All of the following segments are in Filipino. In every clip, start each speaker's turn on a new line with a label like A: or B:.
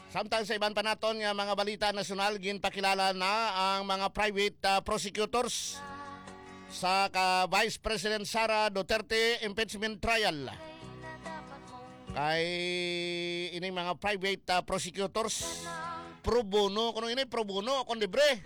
A: Samtang sa iban pa naton nga mga balita nasyonal, ginpakilala na ang mga private prosecutors sa Vice President Sara Duterte impeachment trial. Kay ining mga private prosecutors pro bono, kuno ini pro bono kon libre.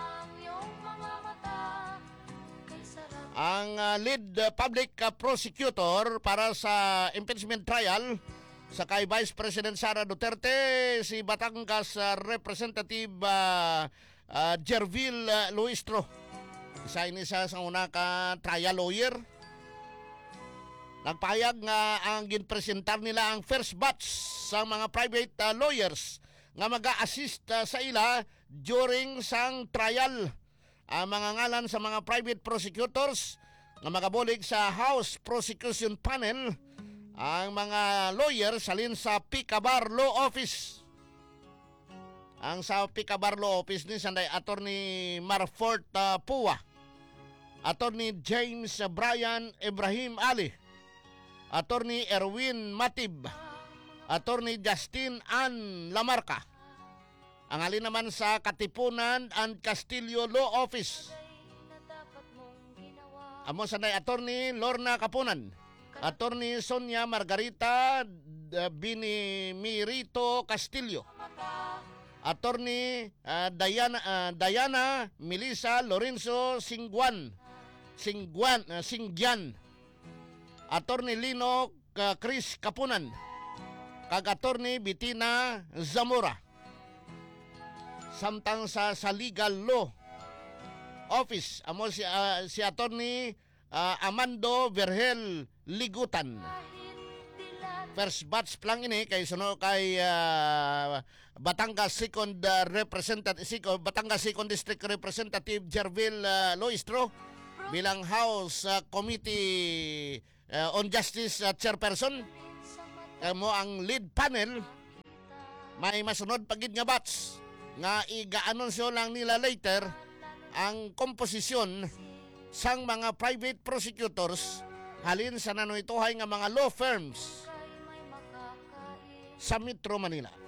A: Ang lead public prosecutor para sa impeachment trial sa kay Vice President Sara Duterte, si Batangas Representative Jervil Luistro. Isa ini sa una ka trial lawyer. Nagpahayag nga ang ginpresentar nila ang first batch sa mga private lawyers nga mag-a-assist sa ila during sang trial. Ang mga ngalan sa mga private prosecutors nga magabulig sa House Prosecution Panel, ang mga lawyer salin sa Picabar Law Office. Ang sa Picabar Law Office ni sanday Attorney Marfort Pua, Attorney James Brian Ibrahim Ali, Attorney Erwin Matib, Attorney Justin Ann Lamarca. Ang alin naman sa Katipunan and Castillo Law Office, amo sanday Attorney Lorna Kapunan, Attorney Sonia Margarita Binimirito Castillo, Attorney Diana Melissa Lorenzo Singyan, Attorney Lino Chris Kapunan, kag Attorney Bettina Zamora. Samtang sa Legal Law Office, amo si Attorney Amando Vergel Ligutan. First batch lang ini kay Batangas Second Batangas Second District Representative Jervil Luistro bilang House Committee on Justice Chairperson. Kamo ang lead panel, may masunod pagid nga batch nga iga-anunsyo lang nila later ang komposisyon sang mga private prosecutors halin sa nanoytohay nga mga law firms sa Metro Manila.